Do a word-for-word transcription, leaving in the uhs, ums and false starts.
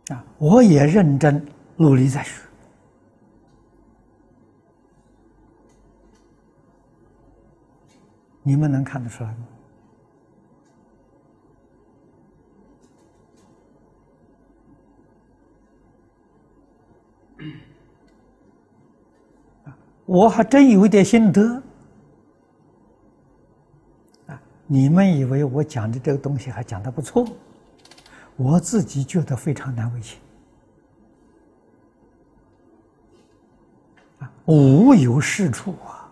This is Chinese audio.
啊，我也认真努力在学。你们能看得出来吗？我还真有一点心得啊！你们以为我讲的这个东西还讲得不错，我自己觉得非常难为情啊，无有是处啊！